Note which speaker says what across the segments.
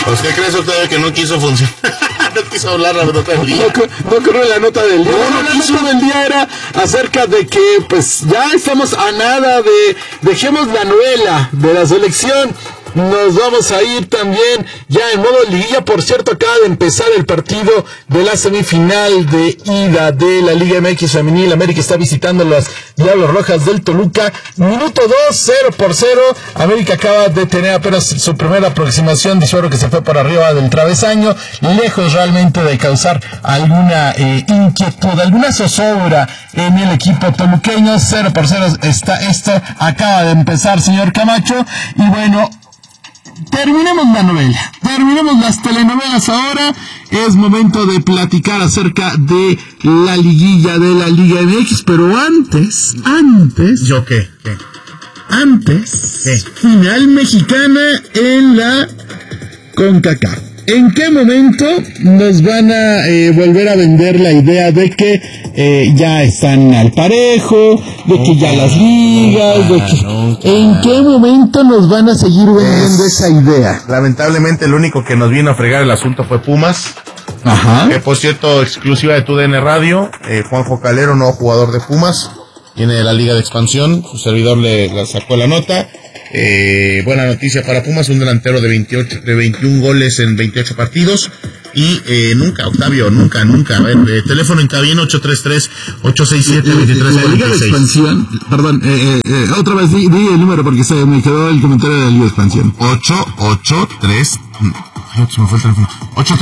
Speaker 1: Pues, ¿qué crees usted que no quiso funcionar? No quiso hablar la nota del día.
Speaker 2: No creo la nota del día. La nota del día era acerca de que, pues, ya estamos a nada de... Dejemos la novela de la selección. Nos vamos a ir también ya en modo liguilla. Por cierto, acaba de empezar el partido de la semifinal de ida de la Liga MX Femenil. América está visitando las Diablos Rojas del Toluca. Minuto 2, 0-0. América acaba de tener apenas su primera aproximación. Dice que se fue por arriba del travesaño, lejos realmente de causar alguna inquietud, alguna zozobra en el equipo toluqueño. 0-0 está esto. Acaba de empezar, señor Camacho. Y bueno, terminemos la novela, terminemos las telenovelas ahora. Es momento de platicar acerca de la liguilla de la Liga MX, pero antes...
Speaker 1: ¿Yo qué?
Speaker 2: Antes, final mexicana en la CONCACAF. ¿En qué momento nos van a volver a vender la idea de que ya están al parejo, de que ya las ligas, de que... ¿En qué momento nos van a seguir vendiendo esa idea?
Speaker 1: Lamentablemente el único que nos vino a fregar el asunto fue Pumas.
Speaker 2: Ajá.
Speaker 1: Que por cierto, exclusiva de TUDN Radio, Juanjo Calero, nuevo jugador de Pumas, viene de la Liga de Expansión, su servidor le sacó la nota. Buena noticia para Pumas, un delantero de 21 goles en 28 partidos. Y nunca, Octavio, nunca. A ver, teléfono en cabina 833-867-2346.
Speaker 2: La Liga de Expansión, perdón, otra vez di el número porque me quedó el comentario de la Liga de Expansión.
Speaker 1: 833, se me fue el teléfono.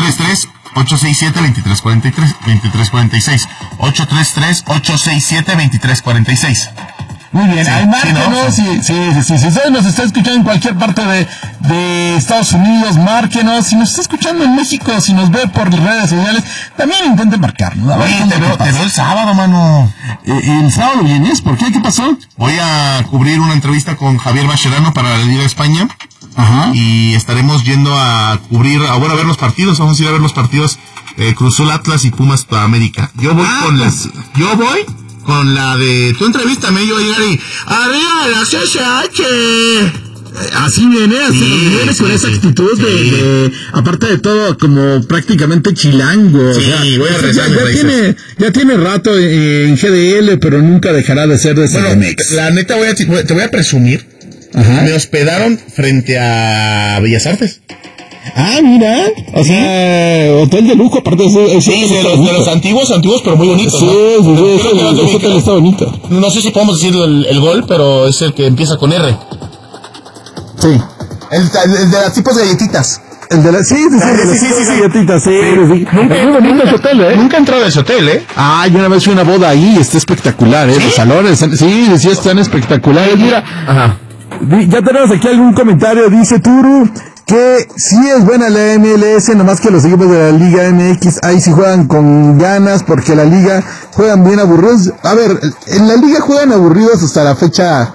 Speaker 1: 837-867-2346. 833-867-2346.
Speaker 2: Muy bien,
Speaker 1: sí,
Speaker 2: márquenos, sí. Si usted nos está escuchando en cualquier parte de Estados Unidos, márquenos. Si nos está escuchando en México, si nos ve por redes sociales, también intente marcarnos.
Speaker 1: Oye, te veo el sábado, mano.
Speaker 2: ¿El sábado vienes? ¿Por qué? ¿Qué pasó?
Speaker 1: Voy a cubrir una entrevista con Javier Mascherano para la Liga de España.
Speaker 2: Ajá.
Speaker 1: Y estaremos yendo a cubrir, a ver los partidos. Vamos a ir a ver los partidos Cruz Azul, Atlas y Pumas América. Yo voy con la de... Tú entrevístame, yo voy a llegar y... ¡Arriba de la CSH!
Speaker 2: Así viene con esa actitud de aparte de todo, como prácticamente chilango.
Speaker 1: Sí, voy a rezar.
Speaker 2: Ya tiene rato en GDL, pero nunca dejará de ser de CDMX.
Speaker 1: La neta, te voy a presumir. Ajá. Me hospedaron frente a Bellas Artes.
Speaker 2: Ah, mira, o sea, hotel de lujo, aparte de eso.
Speaker 1: Sí, de los antiguos, pero muy bonitos.
Speaker 2: Sí, ¿no? Sí, ese hotel está bonito.
Speaker 1: No sé si podemos decir el gol, pero es el que empieza con R.
Speaker 2: Sí.
Speaker 1: El de las tipos de galletitas.
Speaker 2: El de sí, galletitas, sí. Nunca, muy bonito ese hotel,
Speaker 1: Nunca he entrado a ese hotel,
Speaker 2: Ah, yo una vez fui a una boda ahí, está espectacular,
Speaker 1: ¿Sí?
Speaker 2: Los salones, sí, están espectaculares. Mira,
Speaker 1: ajá.
Speaker 2: Ya tenemos aquí algún comentario, dice Turu, que sí es buena la MLS, nomás que los equipos de la Liga MX ahí sí juegan con ganas, porque la Liga juegan bien aburridos. A ver, en la Liga juegan aburridos hasta la fecha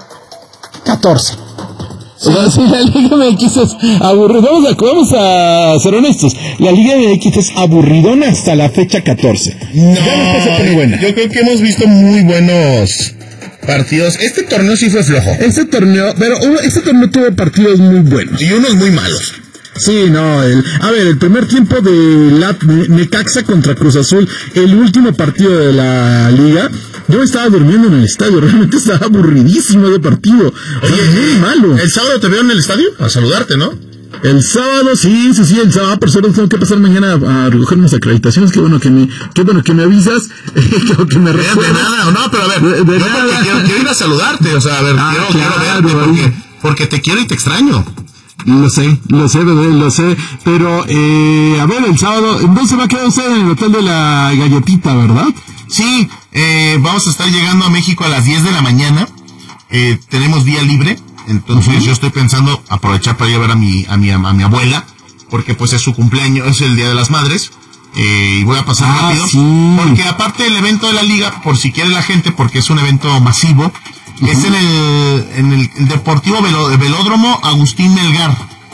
Speaker 2: 14. Sí. O sea, sí, la Liga MX es aburrida. Vamos a ser honestos. La Liga MX es aburridona hasta la fecha 14.
Speaker 1: No, se pone buena. Yo creo que hemos visto muy buenos partidos. Este torneo sí fue flojo. Este torneo tuvo partidos muy buenos. Y unos muy malos.
Speaker 2: Sí, no, el primer tiempo de Necaxa contra Cruz Azul, el último partido de la liga, yo estaba durmiendo en el estadio, realmente estaba aburridísimo de partido.
Speaker 1: Oye,
Speaker 2: muy malo.
Speaker 1: ¿El sábado te veo en el estadio? A saludarte, ¿no?
Speaker 2: El sábado, sí, el sábado, por suerte tengo que pasar mañana a recoger mis acreditaciones. Qué bueno que me avisas, que me recuerdas.
Speaker 1: De nada, no, pero a ver,
Speaker 2: de nada.
Speaker 1: Quiero ir a saludarte, o sea, a ver, quiero verte porque te quiero y te extraño.
Speaker 2: Lo sé, bebé, lo sé, pero, a ver, el sábado, entonces va a quedar usted en el hotel de la galletita, ¿verdad?
Speaker 1: Sí, vamos a estar llegando a México a las 10 de la mañana, tenemos día libre, entonces yo estoy pensando aprovechar para ir a ver a mi abuela, porque pues es su cumpleaños, es el Día de las Madres, y voy a pasar rápido,
Speaker 2: sí.
Speaker 1: Porque aparte del evento de la liga, por si quiere la gente, porque es un evento masivo, es en el Deportivo Velódromo Agustín Melgar.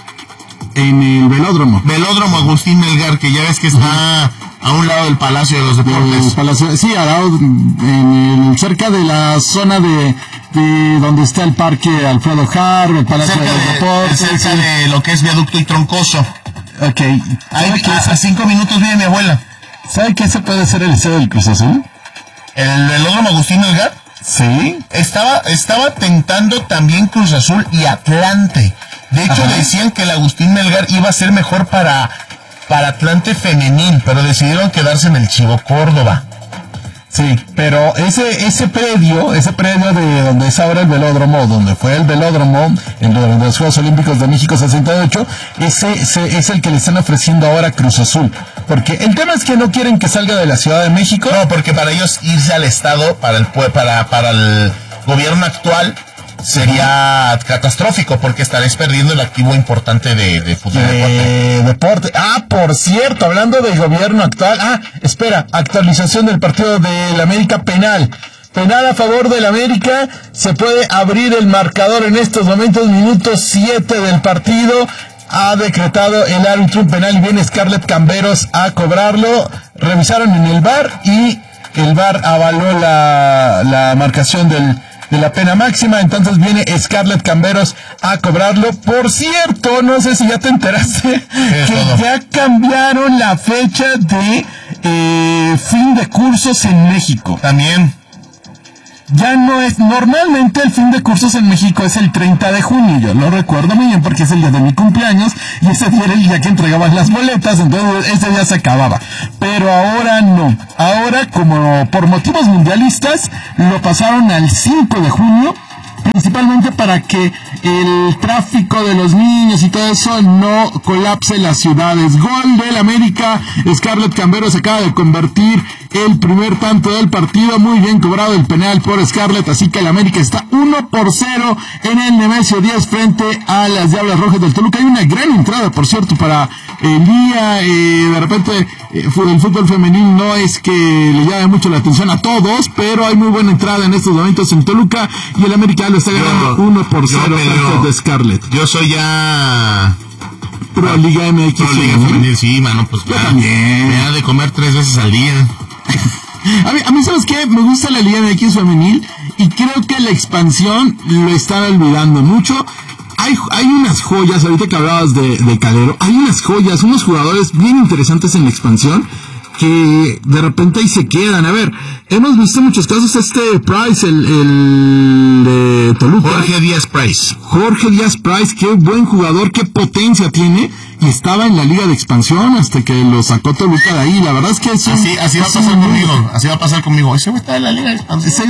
Speaker 2: En el Velódromo
Speaker 1: Agustín Melgar, que ya ves que está a un lado del Palacio de los Deportes.
Speaker 2: Sí, al lado, cerca de la zona de donde está el Parque Alfredo Harp, el Palacio de los Deportes.
Speaker 1: Cerca de lo que es Viaducto y Troncoso.
Speaker 2: Ok.
Speaker 1: Ahí, a 5 minutos viene mi abuela.
Speaker 2: ¿Sabe qué se puede ser el estadio del Cruz Azul?
Speaker 1: ¿El velódromo Agustín Melgar?
Speaker 2: Sí.
Speaker 1: Estaba tentando también Cruz Azul y Atlante. De hecho, decían que el Agustín Melgar iba a ser mejor para Atlante femenil, pero decidieron quedarse en el Chivo Córdoba.
Speaker 2: Sí, pero ese predio de donde es ahora el velódromo, donde fue el velódromo en los Juegos Olímpicos de México 68, ese es el que le están ofreciendo ahora a Cruz Azul. Porque el tema es que no quieren que salga de la Ciudad de México.
Speaker 1: No, porque para ellos irse al estado, para el gobierno actual, sería catastrófico, porque estaréis perdiendo el activo importante de fútbol
Speaker 2: deporte. Por cierto, hablando del gobierno actual, espera, actualización del partido del América penal a favor del América. Se puede abrir el marcador en estos momentos, minuto 7 del partido. Ha decretado el árbitro un penal y viene Scarlett Camberos a cobrarlo. Revisaron en el VAR y el VAR avaló la marcación de la pena máxima, entonces viene Scarlett Camberos a cobrarlo. Por cierto, no sé si ya te enteraste que ya cambiaron la fecha de fin de cursos en México.
Speaker 1: También.
Speaker 2: Ya no es, normalmente el fin de cursos en México es el 30 de junio, yo lo recuerdo muy bien porque es el día de mi cumpleaños y ese día era el día que entregaban las boletas, entonces ese día se acababa. Pero ahora no, ahora como por motivos mundialistas lo pasaron al 5 de junio, principalmente para que el tráfico de los niños y todo eso no colapse las ciudades. Gol del América, Scarlett Camberos acaba de convertir el primer tanto del partido, muy bien cobrado el penal por Scarlett, así que el América está 1-0 en el Nemesio 10 frente a las Diablas Rojas del Toluca. Hay una gran entrada, por cierto, para el día, de repente el fútbol femenil no es que le llame mucho la atención a todos, pero hay muy buena entrada en estos momentos en Toluca y el América lo está ganando 1-0 frente de Scarlett.
Speaker 1: Yo soy ya
Speaker 2: Pro Liga MX.
Speaker 1: Pro Liga Femenil, sí, mano, pues ya.
Speaker 2: También.
Speaker 1: Me ha de comer 3 veces al día.
Speaker 2: A mí, ¿sabes qué? Me gusta la Liga MX femenil y creo que la expansión lo están olvidando mucho. Hay unas joyas, ahorita que hablabas de Calero, hay unas joyas, unos jugadores bien interesantes en la expansión que de repente ahí se quedan. A ver, hemos visto muchos casos, Price, el de Toluca.
Speaker 1: Jorge Díaz Price,
Speaker 2: qué buen jugador, qué potencia tiene, y estaba en la liga de expansión hasta que lo sacó Toluca de ahí. La verdad es que es
Speaker 1: así va a pasar conmigo, ese güey está en la liga de expansión.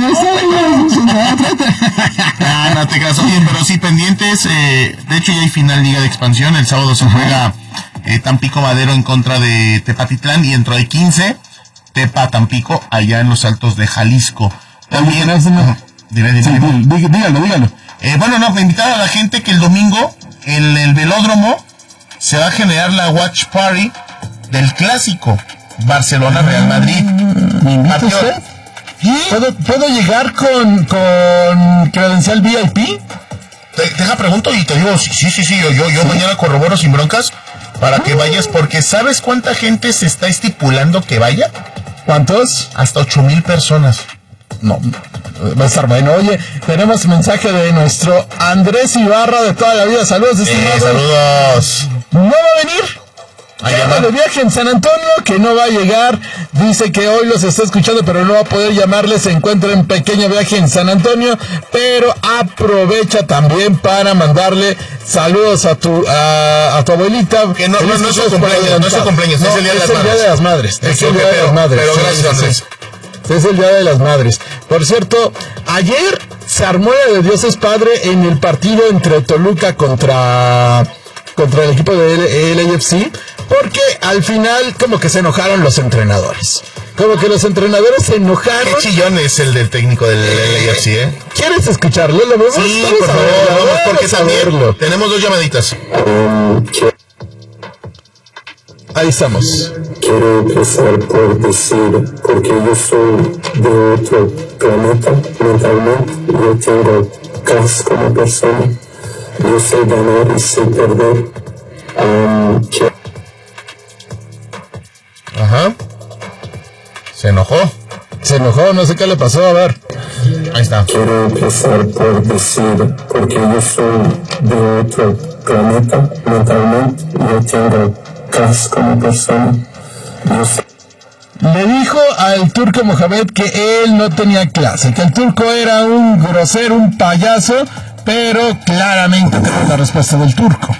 Speaker 1: No te creas, oye, pero sí, pendientes, de hecho ya hay final liga de expansión, el sábado se juega Tampico Madero en contra de Tepatitlán y dentro de 15 Tepa Tampico allá en los Altos de Jalisco. También
Speaker 2: dígalo.
Speaker 1: Bueno, invitar a la gente que el domingo en el velódromo se va a generar la watch party del clásico Barcelona-Real Madrid.
Speaker 2: ¿Me invita usted? ¿Puedo llegar con credencial VIP?
Speaker 1: Deja pregunto y te digo, sí, yo mañana corroboro sin broncas para que vayas, porque ¿sabes cuánta gente se está estipulando que vaya?
Speaker 2: ¿Cuántos?
Speaker 1: Hasta 8,000 personas.
Speaker 2: No, va a estar bueno. Oye, tenemos mensaje de nuestro Andrés Ibarra de toda la vida. Saludos, estimado.
Speaker 1: Saludos.
Speaker 2: ¿No va a venir? Llama de viaje en San Antonio, que no va a llegar. Dice que hoy los está escuchando, pero no va a poder llamarles. Se encuentra en pequeño viaje en San Antonio, pero aprovecha también para mandarle saludos a tu abuelita.
Speaker 1: Que no es su cumpleaños, es el Día de las Madres.
Speaker 2: Es el Día de las Madres.
Speaker 1: Pero gracias, Andrés.
Speaker 2: Es el Día de las Madres. Por cierto, ayer se armó la de Dios es Padre en el partido entre Toluca contra el equipo de LAFC, porque al final como que se enojaron los entrenadores. Como que los entrenadores se enojaron.
Speaker 1: Qué chillón es el del técnico del LAFC,
Speaker 2: ¿Quieres escucharlo? ¿Lo vemos?
Speaker 1: Sí, por favor, vamos, porque también tenemos 2 llamaditas.
Speaker 2: Ahí estamos.
Speaker 3: Quiero empezar por decir, porque yo soy de otro planeta mentalmente, yo tengo clase como persona, yo sé ganar y sé perder.
Speaker 1: Ajá. Se enojó,
Speaker 2: no sé qué le pasó, a ver.
Speaker 1: Ahí está.
Speaker 3: Quiero empezar por decir, porque yo soy de otro planeta mentalmente, yo tengo clase como persona. Yo sé.
Speaker 2: Le dijo al turco Mohamed que él no tenía clase, que el turco era un grosero, un payaso, pero claramente tenemos la respuesta del turco.